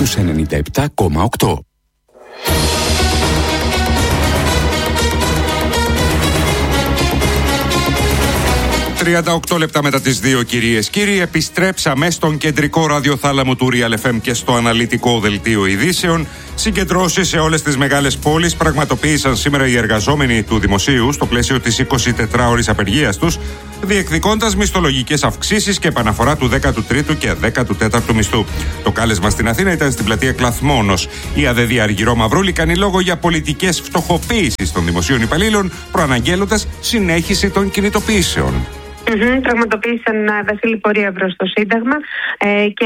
στους 97,8. 38 λεπτά μετά τις 2, κυρίες κύριοι, επιστρέψαμε στον κεντρικό ραδιοθάλαμο του Real FM και στο αναλυτικό δελτίο ειδήσεων. Συγκεντρώσεις σε όλες τις μεγάλες πόλεις πραγματοποίησαν σήμερα οι εργαζόμενοι του δημοσίου στο πλαίσιο της 24ωρης απεργίας τους, διεκδικώντας μισθολογικές αυξήσεις και επαναφορά του 13ου και 14ου μισθού. Το κάλεσμα στην Αθήνα ήταν στην πλατεία Κλαθμόνος. Η ΑΔΔ Αργυρό Μαυρούλη κάνει λόγο για πολιτικές φτωχοποίησης των δημοσίων υπαλλήλων, προαναγγέλλοντας συνέχιση των κινητοποιήσεων. Πραγματοποίησαν, Βασίλη, πορεία προς το Σύνταγμα και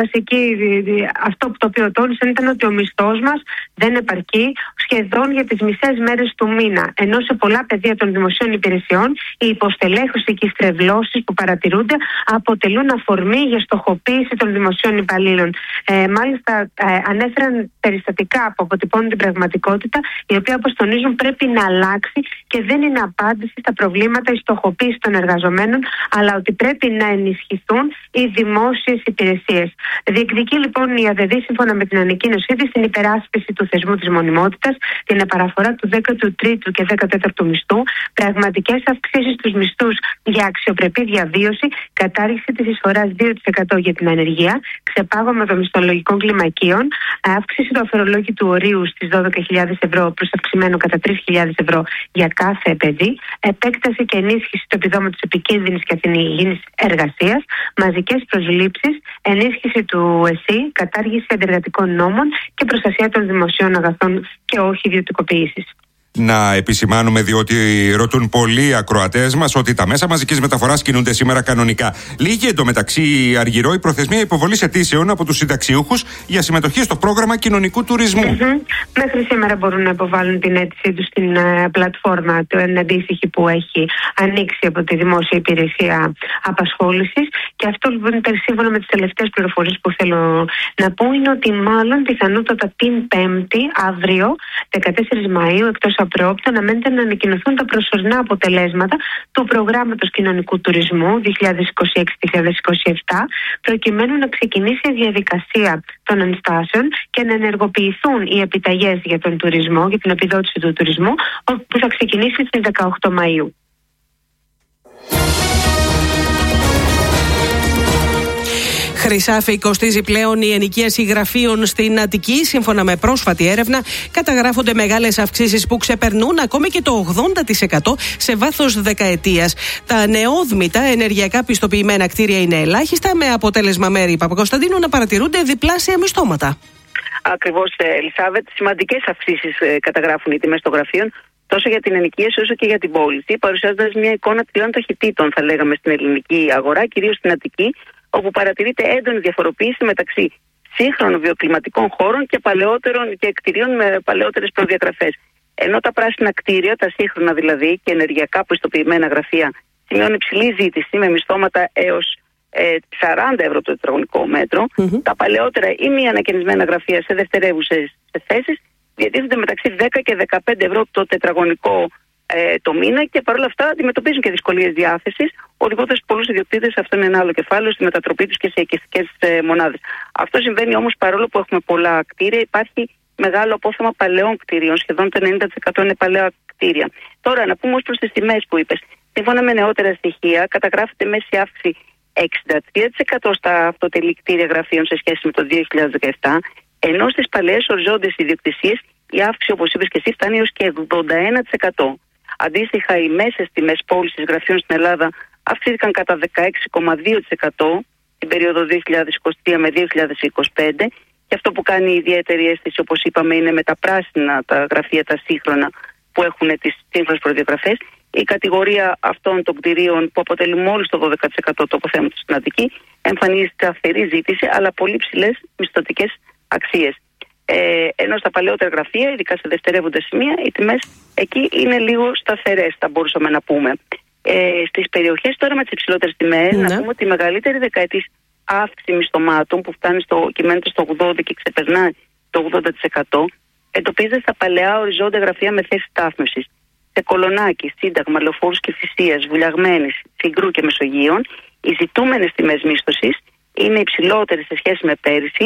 αυτό που το οποίο τόνισαν ήταν ότι ο μισθός μας δεν επαρκεί σχεδόν για τις μισές μέρες του μήνα. Ενώ σε πολλά πεδία των δημοσίων υπηρεσιών η υποστελέχωση και οι στρεβλώσεις που παρατηρούνται αποτελούν αφορμή για στοχοποίηση των δημοσίων υπαλλήλων. Μάλιστα, ανέφεραν περιστατικά που αποτυπώνουν την πραγματικότητα, η οποία, όπως τονίζουν, πρέπει να αλλάξει και δεν είναι απάντηση στα προβλήματα η στοχοποίηση των εργαζομένων, αλλά ότι πρέπει να ενισχυθούν οι δημόσιες υπηρεσίες. Διεκδικεί λοιπόν η ΑΔΔ, σύμφωνα με την ανακοίνωσή της, την υπεράσπιση του θεσμού της μονιμότητας, την επαναφορά του 13ου και 14ου μισθού, πραγματικές αυξήσεις στους μισθούς για αξιοπρεπή διαβίωση, κατάργηση της εισφοράς 2% για την ανεργία, ξεπάγωμα των μισθολογικών κλιμακίων, αύξηση του αφορολόγητου ορίου στις 12.000 ευρώ προς αυξημένο κατά 3.000 ευρώ για κάθε παιδί, επέκταση και ενίσχυση του επιδόματος επικίνδυνης και αθηνιογενής εργασίας, μαζικές προσλήψεις, ενίσχυση του ΕΣΥ, κατάργηση αντεργατικών νόμων και προστασία των δημοσίων αγαθών και όχι ιδιωτικοποίησης. Να επισημάνουμε, διότι ρωτούν πολλοί ακροατές μας, ότι τα μέσα μαζικής μεταφοράς κινούνται σήμερα κανονικά. Λήγει εντωμεταξύ, Αργυρό, η προθεσμία υποβολής αιτήσεων από τους συνταξιούχους για συμμετοχή στο πρόγραμμα κοινωνικού τουρισμού. Μέχρι σήμερα μπορούν να υποβάλουν την αίτησή τους στην πλατφόρμα την αντίστοιχη που έχει ανοίξει από τη Δημόσια Υπηρεσία Απασχόλησης. Και αυτό λοιπόν, σύμφωνα με τις τελευταίες πληροφορίες που θέλω να πω, είναι ότι μάλλον πιθανότατα την Πέμπτη, αύριο, 14 Μαΐου, εκτός απρόοπτα, αναμένεται να ανακοινωθούν τα προσωρινά αποτελέσματα του προγράμματος κοινωνικού τουρισμού 2026-2027, προκειμένου να ξεκινήσει η διαδικασία των ενστάσεων και να ενεργοποιηθούν οι επιταγές για τον τουρισμό, για την επιδότηση του τουρισμού, που θα ξεκινήσει στις 18 Μαΐου. Χρυσάφι, κοστίζει πλέον η ενοικίαση γραφείων στην Αττική. Σύμφωνα με πρόσφατη έρευνα, καταγράφονται μεγάλες αυξήσεις που ξεπερνούν ακόμη και το 80% σε βάθος δεκαετίας. Τα νεόδμητα ενεργειακά πιστοποιημένα κτίρια είναι ελάχιστα, με αποτέλεσμα, Μέρη Παπακοσταντίνου, να παρατηρούνται διπλάσια μισθώματα. Ακριβώς, Ελισάβετ. Σημαντικές αυξήσεις καταγράφουν οι τιμές των γραφείων, τόσο για την ενοικίαση όσο και για την πώληση, παρουσιάζοντας μια εικόνα τριών ταχυτήτων, θα λέγαμε, στην ελληνική αγορά, κυρίως στην Αττική, όπου παρατηρείται έντονη διαφοροποίηση μεταξύ σύγχρονων βιοκλιματικών χώρων και παλαιότερων και κτηρίων με παλαιότερες προδιαγραφές. Ενώ τα πράσινα κτίρια, τα σύγχρονα δηλαδή και ενεργειακά πιστοποιημένα γραφεία, σημειώνουν υψηλή ζήτηση με μισθώματα έως 40 ευρώ το τετραγωνικό μέτρο, τα παλαιότερα ή μη ανακαινισμένα γραφεία σε δευτερεύουσες θέσεις διατίθενται μεταξύ 10 και 15 ευρώ το τετραγωνικό το μήνα και παρόλα αυτά αντιμετωπίζουν και δυσκολίες διάθεσης, οδηγώντας πολλούς ιδιοκτήτες, αυτό είναι ένα άλλο κεφάλαιο, στη μετατροπή τους και σε οικιστικές μονάδες. Αυτό συμβαίνει όμως παρόλο που έχουμε πολλά κτίρια, υπάρχει μεγάλο απόθεμα παλαιών κτίριων, σχεδόν το 90% είναι παλαιά κτίρια. Τώρα, να πούμε ως προς τις τιμές που είπες. Σύμφωνα με νεότερα στοιχεία, καταγράφεται μέση αύξηση 63% στα αυτοτελή κτίρια γραφείων σε σχέση με το 2017, ενώ στις παλαιές οριζόντιες ιδιοκτησίες η αύξηση, όπως είπες και εσύ, φτάνει έως και 81%. Αντίστοιχα, οι μέσες τιμές πώλησης γραφείων στην Ελλάδα αυξήθηκαν κατά 16,2% την περίοδο 2023 με 2025 και αυτό που κάνει ιδιαίτερη αίσθηση, όπως είπαμε, είναι με τα πράσινα τα γραφεία, τα σύγχρονα που έχουν τις σύγχρονες προδιαγραφές. Η κατηγορία αυτών των κτηρίων, που αποτελεί μόλις το 12% του αποθέματος στην Αττική, εμφανίζει σταθερή ζήτηση αλλά πολύ ψηλές μισθωτικές αξίες. Ενώ στα παλαιότερα γραφεία, ειδικά σε δευτερεύοντα σημεία, οι τιμές εκεί είναι λίγο σταθερές, θα μπορούσαμε να πούμε. Στις περιοχές τώρα με τις υψηλότερες τιμές, να πούμε ότι η μεγαλύτερη δεκαετής αύξηση μισθωμάτων, που φτάνει κυμαίνεται στο 80% και ξεπερνάει το 80%, εντοπίζεται στα παλαιά οριζόντια γραφεία με θέση στάθμευσης. Σε Κολονάκι, Σύνταγμα, Λεωφόρους Κηφισίας, Βουλιαγμένης, Συγκρού και Μεσογείων, οι ζητούμενες τιμές μίσθωσης είναι υψηλότερες σε σχέση με πέρυσι,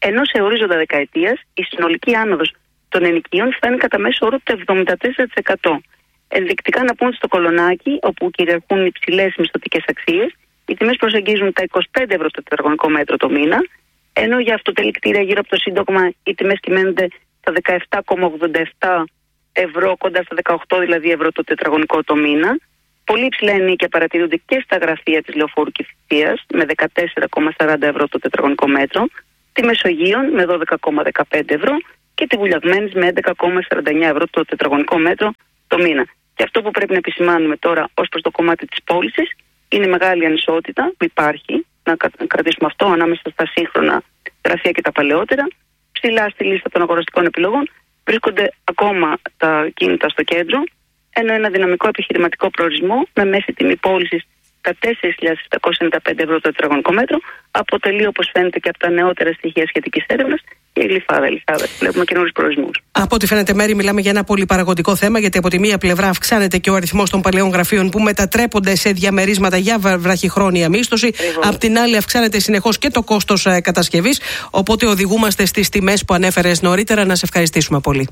ενώ σε ορίζοντα δεκαετίας η συνολική άνοδος των ενοικίων φτάνει κατά μέσο όρο το 74%. Ενδεικτικά να πούμε ότι στο Κολονάκι, όπου κυριαρχούν υψηλές μισθωτικές αξίες, οι τιμές προσεγγίζουν τα 25 ευρώ το τετραγωνικό μέτρο το μήνα, ενώ για αυτοτελή κτίρια γύρω από το Σύνταγμα οι τιμές κυμαίνονται στα 17,87 ευρώ, κοντά στα 18 δηλαδή ευρώ το τετραγωνικό το μήνα. Πολύ υψηλά ενίκια παρατηρούνται και στα γραφεία της Λεωφόρου Κηφισίας με 14,40 ευρώ το τετραγωνικό μέτρο, τη Μεσογείων με 12,15 ευρώ και τη Βουλιαγμένης με 11,49 ευρώ το τετραγωνικό μέτρο το μήνα. Και αυτό που πρέπει να επισημάνουμε τώρα ως προς το κομμάτι της πώλησης είναι η μεγάλη ανισότητα που υπάρχει, να κρατήσουμε αυτό, ανάμεσα στα σύγχρονα γραφεία και τα παλαιότερα. Ψηλά στη λίστα των αγοραστικών επιλογών βρίσκονται ακόμα τα κίνητα στο κέντρο, ενώ ένα δυναμικό επιχειρηματικό προορισμό με μέση τιμή πώλησης τα 4.795 ευρώ το τετραγωνικό μέτρο αποτελεί, όπως φαίνεται και από τα νεότερα στοιχεία σχετικής έρευνας, η Γλυφάδα. Βλέπουμε καινούριους προορισμούς. Από ό,τι φαίνεται, Μέρη, μιλάμε για ένα πολυπαραγωγικό θέμα, γιατί από τη μία πλευρά αυξάνεται και ο αριθμός των παλαιών γραφείων που μετατρέπονται σε διαμερίσματα για βραχυχρόνια μίσθωση. Απ' την άλλη, αυξάνεται συνεχώς και το κόστος κατασκευής. Οπότε οδηγούμαστε στις τιμές που ανέφερες νωρίτερα. Να σε ευχαριστήσουμε πολύ.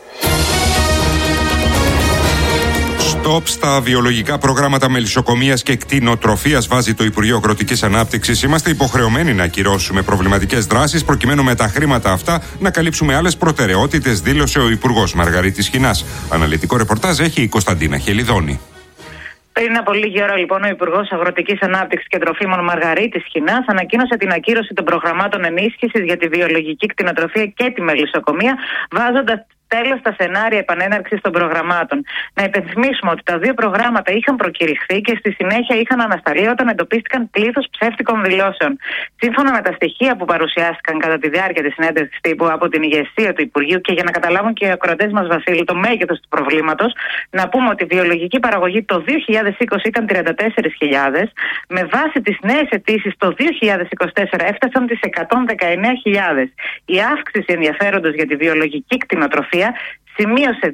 Στοπ στα βιολογικά προγράμματα μελισσοκομείας και κτηνοτροφίας, βάζει το Υπουργείο Αγροτικής Ανάπτυξης. Είμαστε υποχρεωμένοι να ακυρώσουμε προβληματικές δράσεις προκειμένου με τα χρήματα αυτά να καλύψουμε άλλες προτεραιότητες, δήλωσε ο Υπουργός Μαργαρίτης Χινάς. Αναλυτικό ρεπορτάζ έχει η Κωνσταντίνα Χελιδόνη. Πριν από λίγη ώρα, λοιπόν, ο Υπουργός Αγροτικής Ανάπτυξης και Τροφίμων Μαργαρίτης Χινάς ανακοίνωσε την ακύρωση των προγραμμάτων ενίσχυσης για τη βιολογική κτηνοτροφία και τη μελισσοκομεία, βάζοντας τέλος στα σενάρια επανέναρξης των προγραμμάτων. Να υπενθυμίσουμε ότι τα δύο προγράμματα είχαν προκηρυχθεί και στη συνέχεια είχαν ανασταλεί όταν εντοπίστηκαν πλήθος ψεύτικων δηλώσεων. Σύμφωνα με τα στοιχεία που παρουσιάστηκαν κατά τη διάρκεια της συνέντευξης τύπου από την ηγεσία του Υπουργείου, και για να καταλάβουν και οι ακροατές μας, Βασίλη, το μέγεθος του προβλήματος, να πούμε ότι η βιολογική παραγωγή το 2020 ήταν 34.000, με βάση τις νέες αιτήσεις το 2024 έφτασαν τις 119.000. Η αύξηση ενδιαφέροντος για τη βιολογική κτηνοτροφία σημείωσε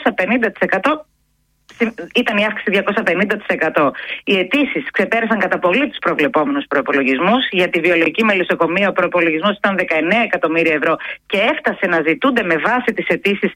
250%. Ήταν η αύξηση 250%. Οι αιτήσεις ξεπέρασαν κατά πολύ τους προβλεπόμενους προϋπολογισμούς. Για τη βιολογική μελισσοκομεία ο προϋπολογισμός ήταν 19 εκατομμύρια ευρώ και έφτασε να ζητούνται με βάση τις αιτήσεις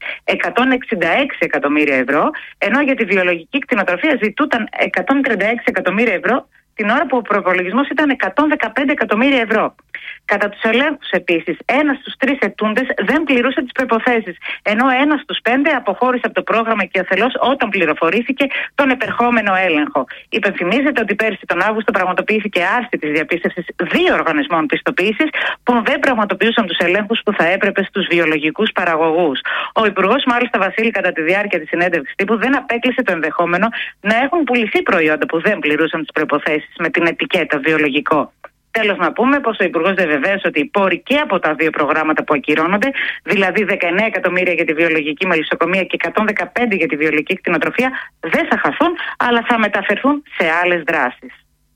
166 εκατομμύρια ευρώ, ενώ για τη βιολογική κτηνοτροφία ζητούνταν 136 εκατομμύρια ευρώ την ώρα που ο προϋπολογισμός ήταν 115 εκατομμύρια ευρώ. Κατά τους ελέγχους επίσης, ένας στους 3 αιτούντες δεν πληρούσε τις προϋποθέσεις, ενώ ένας στους 5 αποχώρησε από το πρόγραμμα και αθελώς όταν πληροφορήθηκε τον επερχόμενο έλεγχο. Υπενθυμίζεται ότι πέρσι τον Αύγουστο πραγματοποιήθηκε άρση της διαπίστευσης 2 οργανισμών πιστοποίησης που δεν πραγματοποιούσαν τους ελέγχους που θα έπρεπε στους βιολογικούς παραγωγούς. Ο Υπουργός, μάλιστα, Βασίλη, κατά τη διάρκεια της συνέντευξης τύπου δεν απέκλεισε το ενδεχόμενο να έχουν πουληθεί προϊόντα που δεν πληρούσαν τις προϋποθέσεις με την ετικέτα βιολογικό. Τέλος, να πούμε πως ο Υπουργός διαβεβαίωσε ότι οι πόροι και από τα δύο προγράμματα που ακυρώνονται, δηλαδή 19 εκατομμύρια για τη βιολογική μελισσοκομεία και 115 για τη βιολογική κτηνοτροφία, δεν θα χαθούν, αλλά θα μεταφερθούν σε άλλες δράσεις.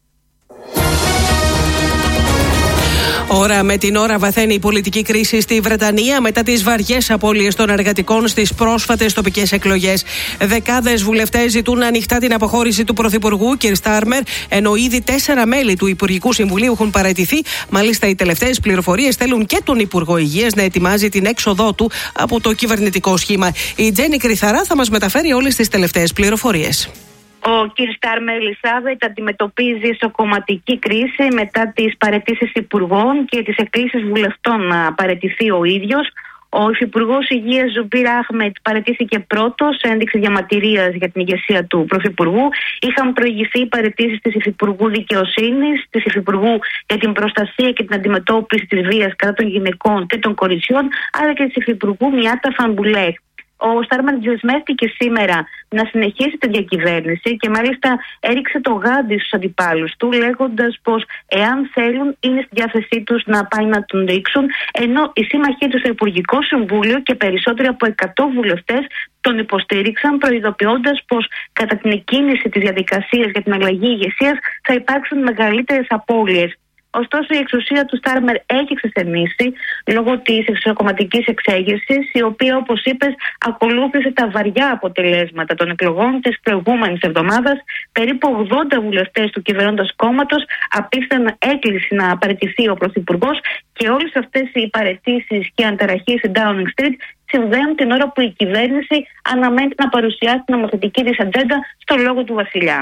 Ώρα με την ώρα βαθαίνει η πολιτική κρίση στη Βρετανία μετά τις βαριές απώλειες των εργατικών στις πρόσφατες τοπικές εκλογές. Δεκάδες βουλευτές ζητούν ανοιχτά την αποχώρηση του Πρωθυπουργού Κιρ Στάρμερ, ενώ ήδη 4 μέλη του Υπουργικού Συμβουλίου έχουν παραιτηθεί. Μάλιστα, οι τελευταίες πληροφορίες θέλουν και τον Υπουργό Υγείας να ετοιμάζει την έξοδό του από το κυβερνητικό σχήμα. Η Τζέννη Κρυθαρά θα μας μεταφέρει όλες τις τελευταίες πληροφορίες. Ο κ. Στάρμερ, Ελισάβετ, αντιμετωπίζει εσωκομματική κρίση μετά τις παραιτήσεις υπουργών και τις εκκλήσεις βουλευτών να παραιτηθεί ο ίδιος. Ο Υφυπουργός Υγείας Ζουμπίρ Αχμετ παραιτήθηκε πρώτος, ένδειξη διαμαρτυρίας για την ηγεσία του Πρωθυπουργού. Είχαν προηγηθεί οι παραιτήσεις της Υφυπουργού Δικαιοσύνης, της Υφυπουργού για την προστασία και την αντιμετώπιση της βίας κατά των γυναικών και των κοριτσιών, αλλά και της Υφυπουργού Μιάτα Φαμπουλέχ. Ο Στάρμερ δεσμεύτηκε σήμερα να συνεχίσει την διακυβέρνηση και μάλιστα έριξε το γάντι στους αντιπάλους του, λέγοντας πως εάν θέλουν είναι στη διάθεσή τους να πάει να τον ρίξουν, ενώ οι σύμμαχοί του στο Υπουργικό Συμβούλιο και περισσότεροι από 100 βουλευτές τον υποστήριξαν, προειδοποιώντας πως κατά την εκκίνηση της διαδικασίας για την αλλαγή ηγεσίας θα υπάρξουν μεγαλύτερες απώλειες. Ωστόσο, η εξουσία του Στάρμερ έχει ξεσθενήσει λόγω της εξωκομματικής εξέγερσης, η οποία, όπως είπες, ακολούθησε τα βαριά αποτελέσματα των εκλογών της προηγούμενης εβδομάδας. Περίπου 80 βουλευτές του κυβερνώντος κόμματος απίφθηναν έκκληση να παραιτηθεί ο Πρωθυπουργός, και όλες αυτές οι παραιτήσεις και ανταραχές στην Downing Street συμβαίνουν την ώρα που η κυβέρνηση αναμένει να παρουσιάσει την νομοθετική της ατζέντα στο λόγο του Βασιλιά.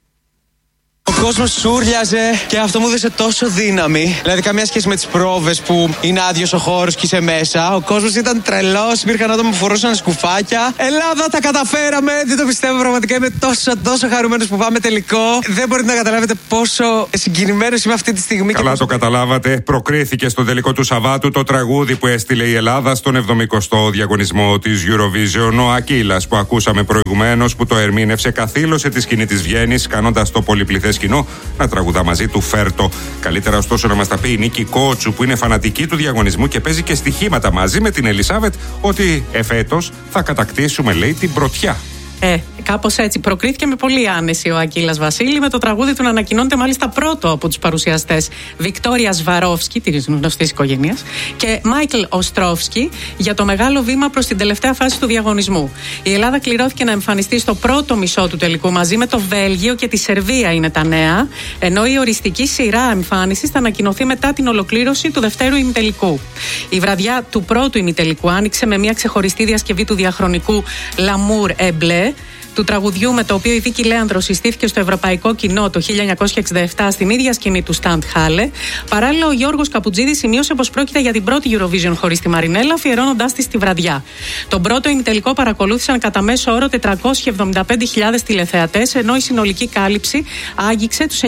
Ο κόσμος σούρλιαζε και αυτό μου έδωσε τόσο δύναμη. Δηλαδή, καμία σχέση με τις πρόβες που είναι άδειος ο χώρος και είσαι μέσα. Ο κόσμος ήταν τρελός. Υπήρχαν άτομα που φορούσαν σκουφάκια. Ελλάδα, τα καταφέραμε! Δεν το πιστεύω πραγματικά. Είμαι τόσο χαρούμενος που πάμε τελικό. Δεν μπορείτε να καταλάβετε πόσο συγκινημένος είμαι αυτή τη στιγμή. Καλά, το καταλάβατε. Προκρίθηκε στον τελικό του Σαββάτου το τραγούδι που έστειλε η Ελλάδα στον 70ο διαγωνισμό της Eurovision. Ο Ακύλας, που ακούσαμε προηγουμένως, που το ερμήνευσε, καθήλωσε τη σκηνή της Βιέννης, κάνοντας το πολυπληθές κοινό να τραγουδά μαζί του Φέρτο. Καλύτερα, ωστόσο, να μας τα πει η Νίκη Κότσου, που είναι φανατική του διαγωνισμού και παίζει και στοιχήματα μαζί με την Ελισάβετ, ότι εφέτος θα κατακτήσουμε, λέει, την πρωτιά. Κάπως έτσι. Προκρίθηκε με πολύ άνεση ο Ακύλας Βασίλη, με το τραγούδι του να ανακοινώνεται μάλιστα πρώτο από τους παρουσιαστές Βικτόρια Σβαρόφσκι, της γνωστής οικογένειας, και Μάικλ Οστρόφσκι, για το μεγάλο βήμα προς την τελευταία φάση του διαγωνισμού. Η Ελλάδα κληρώθηκε να εμφανιστεί στο πρώτο μισό του τελικού μαζί με το Βέλγιο και τη Σερβία, είναι τα νέα, ενώ η οριστική σειρά εμφάνισης θα ανακοινωθεί μετά την ολοκλήρωση του δευτέρου ημιτελικού. Η βραδιά του πρώτου ημιτελικού άνοιξε με μια ξεχωριστή διασκευή του διαχρονικού L'amour est bleu, του τραγουδιού με το οποίο η Βίκη Λέανδρος συστήθηκε στο ευρωπαϊκό κοινό το 1967 στην ίδια σκηνή του Σταντ Χάλε. Παράλληλα, ο Γιώργος Καπουτζίδης σημείωσε πως πρόκειται για την πρώτη Eurovision χωρίς τη Μαρινέλα, αφιερώνοντάς τη στη βραδιά. Τον πρώτο ημιτελικό παρακολούθησαν κατά μέσο όρο 475.000 τηλεθεατές, ενώ η συνολική κάλυψη άγγιξε τους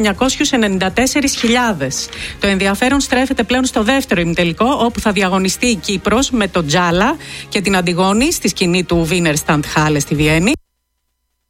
994.000. Το ενδιαφέρον στρέφεται πλέον στο δεύτερο ημιτελικό, όπου θα διαγωνιστεί η Κύπρος με το Τζάλα και την Αντιγόνη στη σκηνή του Wiener Stand Halle στη Βιέννη.